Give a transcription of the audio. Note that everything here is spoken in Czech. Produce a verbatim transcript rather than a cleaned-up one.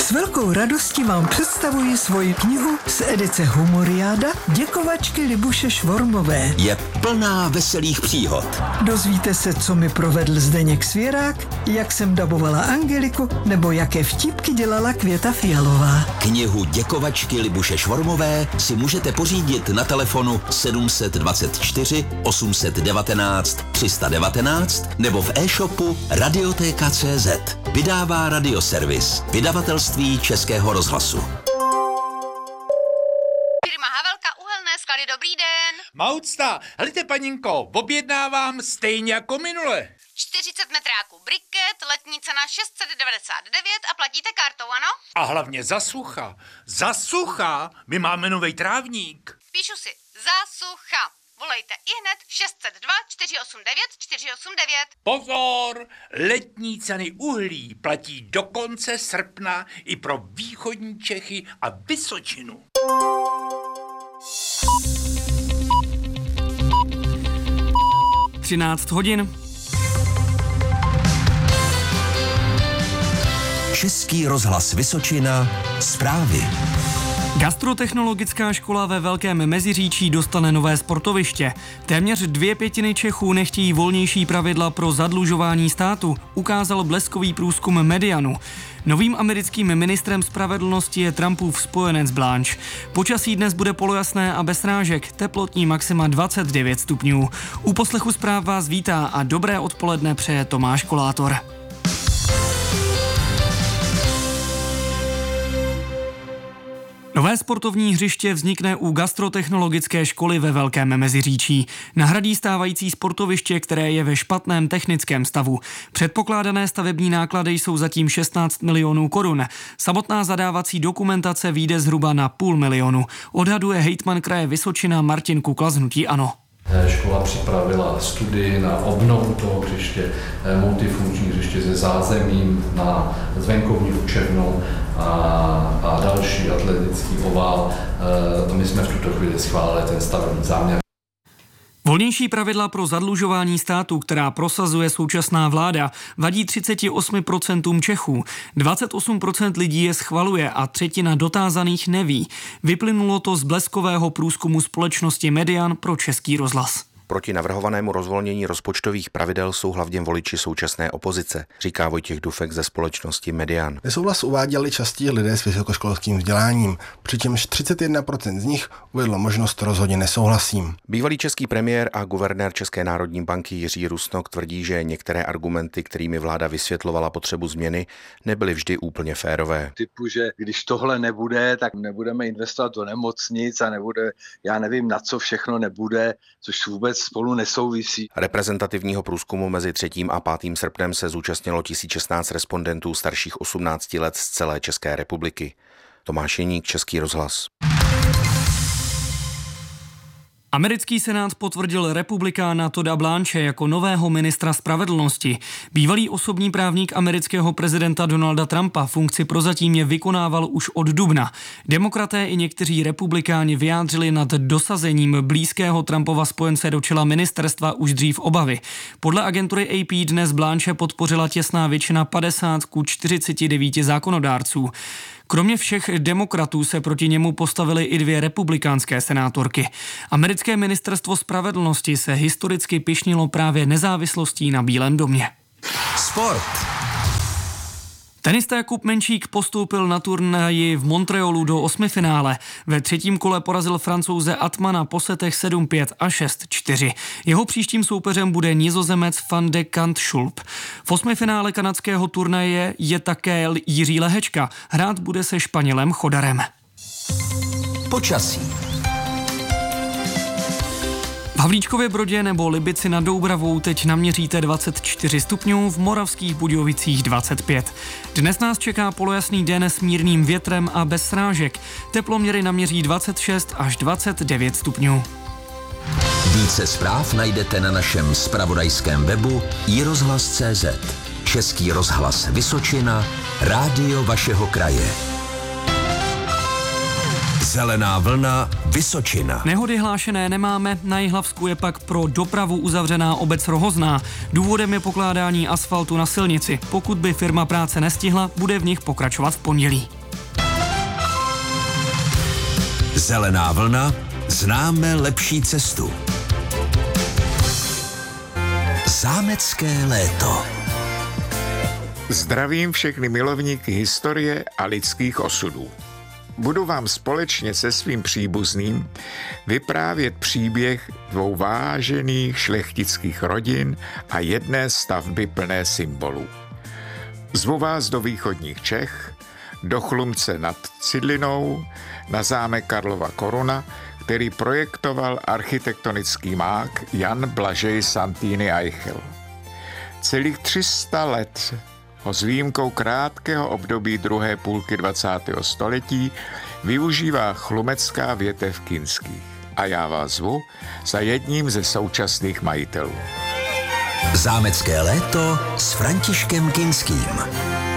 S velkou radostí vám představuji svoji knihu z edice Humoriáda Děkovačky Libuše Švormové. Je plná veselých příhod. Dozvíte se, co mi provedl Zdeněk Svěrák, jak jsem dabovala Angeliku, nebo jaké vtipky dělala Květa Fialová. Knihu Děkovačky Libuše Švormové si můžete pořídit na telefonu sedm dva čtyři osm jedna devět tři jedna devět nebo v e-shopu Radiotéka tečka cé zet. Vydává Radioservis, vydavatelství Českého rozhlasu. Firma Havelka Uhelné sklady, dobrý den. Maucta, helejte paninko, objednávám stejně jako minule. čtyřicet metráků briket, letní cena šest set devadesát devět a platíte kartou, ano? A hlavně za sucha. Za sucha, my máme novej trávník. Píšu si, za sucha. Volejte ihned šest set dva čtyři osm devět čtyři osm devět. Pozor, letní ceny uhlí platí do konce srpna i pro východní Čechy a Vysočinu. třináct hodin. Český rozhlas Vysočina, zprávy. Gastrotechnologická škola ve Velkém Meziříčí dostane nové sportoviště. Téměř dvě pětiny Čechů nechtějí volnější pravidla pro zadlužování státu, ukázal bleskový průzkum Medianu. Novým americkým ministrem spravedlnosti je Trumpův spojenec Blanche. Počasí dnes bude polojasné a bez srážek, teplotní maxima dvacet devět stupňů. U poslechu zpráv vás vítá a dobré odpoledne přeje Tomáš Kolátor. Nové sportovní hřiště vznikne u gastrotechnologické školy ve Velkém Meziříčí. Nahradí stávající sportoviště, které je ve špatném technickém stavu. Předpokládané stavební náklady jsou zatím šestnáct milionů korun. Samotná zadávací dokumentace vyjde zhruba na půl milionu. Odhaduje hejtman kraje Vysočina Martin Kukla z hnutí ANO. Škola připravila studii na obnovu toho hřiště, multifunkční hřiště se zázemím na venkovní učebnu a, a další atletický ovál. My jsme v tuto chvíli schválili ten stavební záměr. Volnější pravidla pro zadlužování státu, která prosazuje současná vláda, vadí třicet osm procent Čechů. dvacet osm procent lidí je schvaluje a třetina dotázaných neví. Vyplynulo to z bleskového průzkumu společnosti Median pro Český rozhlas. Proti navrhovanému rozvolnění rozpočtových pravidel jsou hlavně voliči současné opozice, říká Vojtěch Dufek ze společnosti Median. Nesouhlas uváděli častí lidé s vysokoškolským vzděláním, přičemž třicet jedna procent z nich uvedlo možnost rozhodně nesouhlasím. Bývalý český premiér a guvernér České národní banky Jiří Rusnok tvrdí, že některé argumenty, kterými vláda vysvětlovala potřebu změny, nebyly vždy úplně férové. Typu, že když tohle nebude, tak nebudeme investovat do nemocnic a nebude, já nevím, na co všechno nebude, což vůbec spolu nesouvisí. Reprezentativního průzkumu mezi třetím a pátým srpnem se zúčastnilo tisíc šestnáct respondentů starších osmnácti let z celé České republiky. Tomáš Jeník, Český rozhlas. Americký senát potvrdil republikána Todda Blanche jako nového ministra spravedlnosti. Bývalý osobní právník amerického prezidenta Donalda Trumpa funkci prozatímně vykonával už od dubna. Demokraté i někteří republikáni vyjádřili nad dosazením blízkého Trumpova spojence do čela ministerstva už dřív obavy. Podle agentury A P dnes Blanche podpořila těsná většina padesát ku čtyřiceti devíti zákonodárců. Kromě všech demokratů se proti němu postavily i dvě republikánské senátorky. Americké ministerstvo spravedlnosti se historicky pyšnilo právě nezávislostí na Bílém domě. Sport. Tenista Jakub Menšík postoupil na turnaji v Montrealu do osmifinále. Ve třetím kole porazil Francouze Atmana po setech sedm pět a šest čtyři. Jeho příštím soupeřem bude Nizozemec Van de Zandschulp. V osmifinále kanadského turnaje je také Jiří Lehečka. Hrát bude se Španělem Chodarem. Počasí. V Havlíčkově Brodě nebo Libici nad Doubravou teď naměříte dvacet čtyři stupňů, v Moravských Budějovicích dvacet pět. Dnes nás čeká polojasný den s mírným větrem a bez srážek. Teploměry naměří dvacet šest až dvacet devět stupňů. Více zpráv najdete na našem zpravodajském webu i rozhlas tečka cé zet. Český rozhlas Vysočina, rádio vašeho kraje. Zelená vlna Vysočina. Nehody hlášené nemáme, na Jihlavsku je pak pro dopravu uzavřená obec Rohozná. Důvodem je pokládání asfaltu na silnici. Pokud by firma práce nestihla, bude v nich pokračovat v pondělí. Zelená vlna, známe lepší cestu. Zámecké léto. Zdravím všechny milovníky historie a lidských osudů. Budu vám společně se svým příbuzným vyprávět příběh dvou vážených šlechtických rodin a jedné stavby plné symbolů. Zvu vás do východních Čech, do Chlumce nad Cidlinou, na zámek Karlova Koruna, který projektoval architektonický mák Jan Blažej Santýny Eichel. Celých tři sta let ho s výjimkou krátkého období druhé půlky dvacátého století využívá chlumecká větev Kinských. A já vás zvu za jedním ze současných majitelů. Zámecké léto s Františkem Kinským.